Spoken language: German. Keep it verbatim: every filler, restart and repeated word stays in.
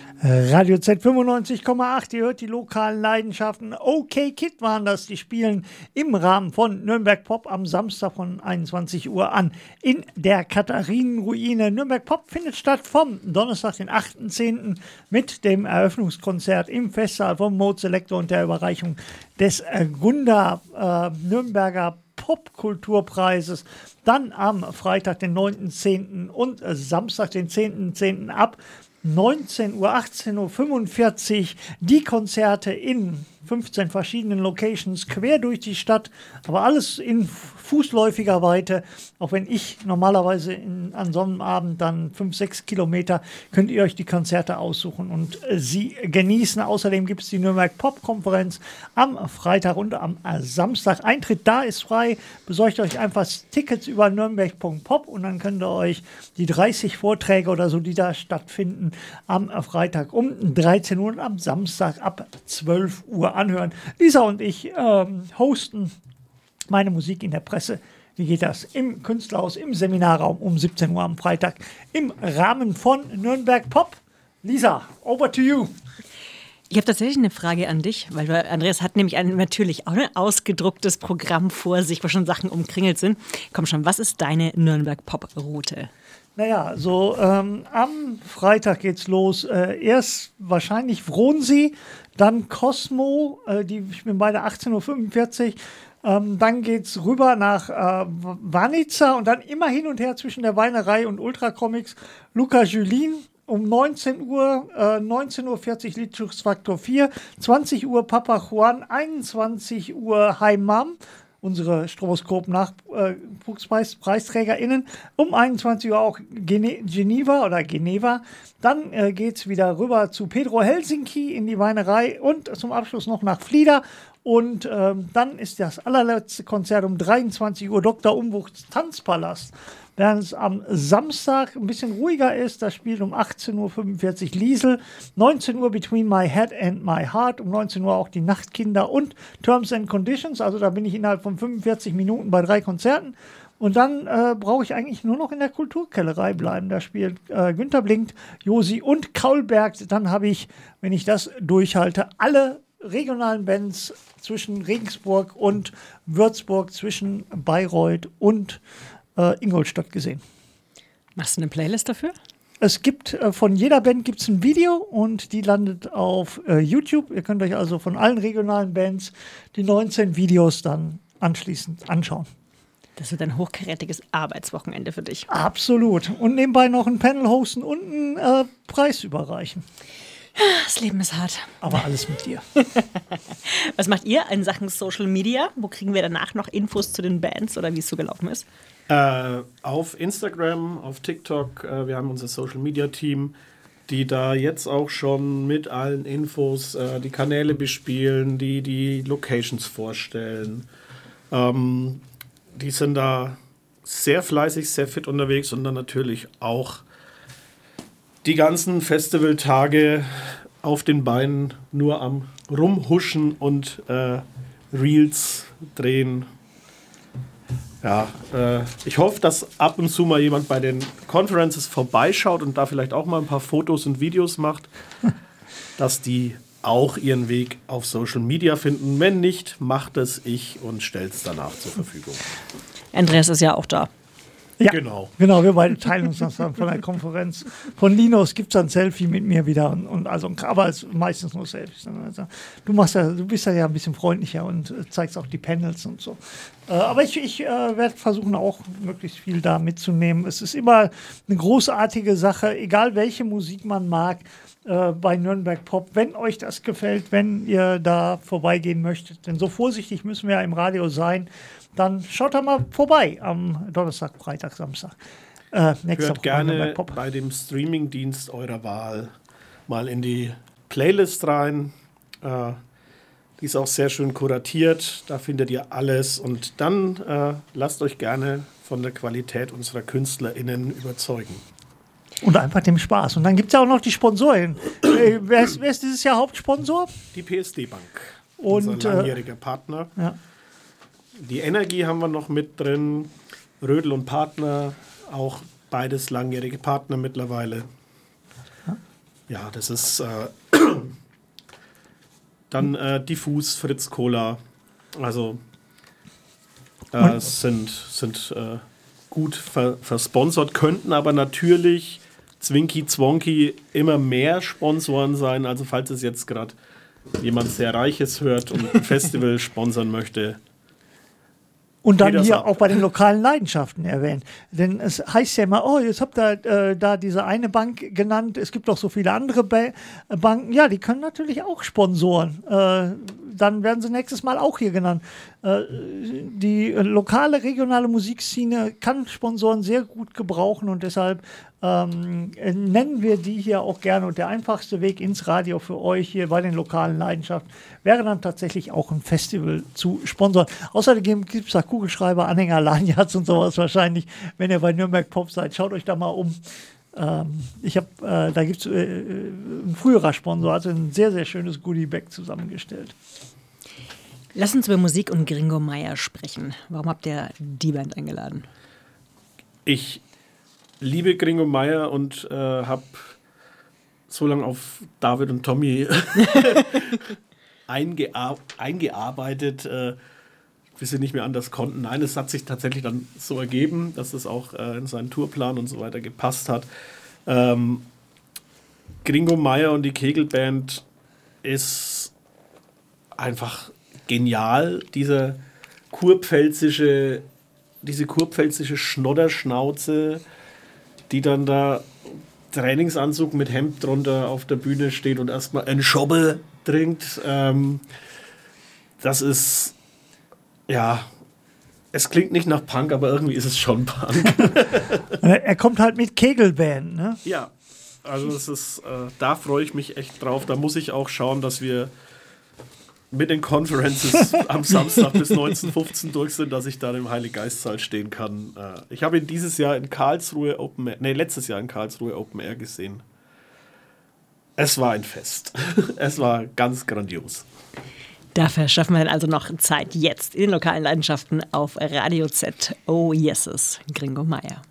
Radio Z fünfundneunzig Komma acht, ihr hört die lokalen Leidenschaften. Okay Kid waren das, die spielen im Rahmen von Nürnberg Pop am Samstag von einundzwanzig Uhr an in der Katharinenruine. Nürnberg Pop findet statt vom Donnerstag, den achten zehnten mit dem Eröffnungskonzert im Festsaal vom Mode Selector und der Überreichung des äh, Gunda äh, Nürnberger Popkulturpreises. Dann am Freitag, den neunten zehnten und äh, Samstag, den zehnten zehnten ab neunzehn Uhr, achtzehn Uhr fünfundvierzig die Konzerte in fünfzehn verschiedenen Locations quer durch die Stadt, aber alles in fußläufiger Weite. Auch wenn ich normalerweise in, an so einem Abend dann fünf, sechs Kilometer, könnt ihr euch die Konzerte aussuchen und äh, sie genießen. Außerdem gibt es die Nürnberg Pop-Konferenz am Freitag und am äh, Samstag. Eintritt da ist frei. Besorgt euch einfach Tickets über nürnberg Punkt pop und dann könnt ihr euch die dreißig Vorträge oder so, die da stattfinden, am äh, Freitag um dreizehn Uhr und am Samstag ab zwölf Uhr anhören. Lisa und ich ähm, hosten meine Musik in der Presse. Wie geht das? Im Künstlerhaus, im Seminarraum um siebzehn Uhr am Freitag im Rahmen von Nürnberg Pop. Lisa, over to you. Ich habe tatsächlich eine Frage an dich, weil Andreas hat nämlich ein, natürlich auch ein ausgedrucktes Programm vor sich, wo schon Sachen umkringelt sind. Komm schon, was ist deine Nürnberg Pop-Route? Naja, so ähm, am Freitag geht's los. Äh, erst wahrscheinlich Wronsee, dann Cosmo, äh, die spielen beide achtzehn Uhr fünfundvierzig. Ähm, dann geht's rüber nach äh, Wanica und dann immer hin und her zwischen der Weinerei und Ultra Comics. Luca Julin um neunzehn Uhr, äh, neunzehn Uhr vierzig Liedschlussfaktor vier, zwanzig Uhr Papa Juan, einundzwanzig Uhr Hi Mom, unsere Stroboskop-NachwuchspreisträgerInnen, um einundzwanzig Uhr auch Gene- Geneva oder Geneva. Dann äh, geht es wieder rüber zu Pedro Helsinki in die Weinerei und zum Abschluss noch nach Flieder. Und ähm, dann ist das allerletzte Konzert um dreiundzwanzig Uhr Doktor Umwuchs Tanzpalast. Während es am Samstag ein bisschen ruhiger ist, da spielt um achtzehn Uhr fünfundvierzig Liesel, neunzehn Uhr Between My Head and My Heart, um neunzehn Uhr auch die Nachtkinder und Terms and Conditions. Also da bin ich innerhalb von fünfundvierzig Minuten bei drei Konzerten. Und dann äh, brauche ich eigentlich nur noch in der Kulturkellerei bleiben. Da spielt äh, Günter Blinkt, Josi und Kaulberg. Dann habe ich, wenn ich das durchhalte, alle regionalen Bands zwischen Regensburg und Würzburg, zwischen Bayreuth und äh, Ingolstadt gesehen. Machst du eine Playlist dafür? Es gibt äh, von jeder Band gibt's ein Video und die landet auf äh, YouTube. Ihr könnt euch also von allen regionalen Bands die neunzehn Videos dann anschließend anschauen. Das wird ein hochkarätiges Arbeitswochenende für dich. Absolut. Und nebenbei noch ein Panel hosten und einen äh, Preis überreichen. Das Leben ist hart. Aber alles mit dir. Was macht ihr in Sachen Social Media? Wo kriegen wir danach noch Infos zu den Bands oder wie es so gelaufen ist? Äh, auf Instagram, auf TikTok. Äh, wir haben unser Social Media Team, die da jetzt auch schon mit allen Infos äh, die Kanäle bespielen, die die Locations vorstellen. Ähm, die sind da sehr fleißig, sehr fit unterwegs und dann natürlich auch die ganzen Festivaltage auf den Beinen nur am Rumhuschen und äh, Reels drehen. Ja, äh, ich hoffe, dass ab und zu mal jemand bei den Conferences vorbeischaut und da vielleicht auch mal ein paar Fotos und Videos macht, dass die auch ihren Weg auf Social Media finden. Wenn nicht, macht es ich und stellt es danach zur Verfügung. Andreas ist ja auch da. Ja, genau. Genau, wir beide teilen uns das dann von der Konferenz. Von Linus gibt es dann ein Selfie mit mir wieder. Und, und also, aber es ist meistens nur Selfies. Also, du, machst ja, du bist ja ein bisschen freundlicher und äh, zeigst auch die Panels und so. Äh, aber ich, ich äh, werde versuchen, auch möglichst viel da mitzunehmen. Es ist immer eine großartige Sache, egal welche Musik man mag, äh, bei Nürnberg Pop. Wenn euch das gefällt, wenn ihr da vorbeigehen möchtet, denn so vorsichtig müssen wir ja im Radio sein, dann schaut da mal vorbei am Donnerstag, Freitag, Samstag. Äh, nächste Hört Woche gerne Pop. bei dem Streamingdienst eurer Wahl mal in die Playlist rein. Äh, die ist auch sehr schön kuratiert. Da findet ihr alles. Und dann äh, lasst euch gerne von der Qualität unserer KünstlerInnen überzeugen. Und einfach dem Spaß. Und dann gibt es ja auch noch die Sponsoren. äh, wer, ist, wer ist dieses Jahr Hauptsponsor? Die P S D Bank. Und, unser langjähriger äh, Partner. Ja. Die Energie haben wir noch mit drin. Rödel und Partner, auch beides langjährige Partner mittlerweile. Ja, das ist äh, dann äh, Diffus, Fritz Cola. Also äh, sind, sind äh, gut ver versponsert, könnten aber natürlich Zwinky Zwonky immer mehr Sponsoren sein. Also falls es jetzt gerade jemand sehr Reiches hört und ein Festival sponsern möchte. Und dann das hier ab. auch bei den lokalen Leidenschaften erwähnen. Denn es heißt ja immer, oh, jetzt habt ihr äh, da diese eine Bank genannt, es gibt doch so viele andere ba Banken. Ja, die können natürlich auch sponsoren. Äh, dann werden sie nächstes Mal auch hier genannt. Äh, die lokale, regionale Musikszene kann Sponsoren sehr gut gebrauchen und deshalb ähm, nennen wir die hier auch gerne. Und der einfachste Weg ins Radio für euch hier bei den lokalen Leidenschaften wäre dann tatsächlich auch ein Festival zu sponsern. Außerdem gibt es da Kugelschreiber, Anhänger, Lanyards und sowas wahrscheinlich, wenn ihr bei Nürnberg Pop seid. Schaut euch da mal um. Ähm, ich habe, äh, da gibt es äh, ein früherer Sponsor, also ein sehr, sehr schönes Goodie-Bag zusammengestellt. Lass uns über Musik und Gringo Meier sprechen. Warum habt ihr die Band eingeladen? Ich liebe Gringo Meier und äh, habe so lange auf David und Tommy eingear eingearbeitet, äh, bis sie nicht mehr anders konnten. Nein, es hat sich tatsächlich dann so ergeben, dass es auch äh, in seinen Tourplan und so weiter gepasst hat. Ähm, Gringo Meier und die Kegelband ist einfach genial. Diese kurpfälzische, diese kurpfälzische Schnodderschnauze, die dann da Trainingsanzug mit Hemd drunter auf der Bühne steht und erstmal ein Schobbe trinkt. Ähm, das ist, ja, es klingt nicht nach Punk, aber irgendwie ist es schon Punk. Er kommt halt mit Kegelband, ne? Ja, also es ist, äh, da freue ich mich echt drauf. Da muss ich auch schauen, dass wir mit den Conferences am Samstag bis neunzehn Uhr fünfzehn durch sind, dass ich da im Heiliggeistsaal stehen kann. Äh, ich habe ihn dieses Jahr in Karlsruhe Open Air, nee, letztes Jahr in Karlsruhe Open Air gesehen. Es war ein Fest. Es war ganz grandios. Dafür schaffen wir also noch Zeit jetzt in den lokalen Leidenschaften auf Radio Z. Oh yeses, Gringo Meier.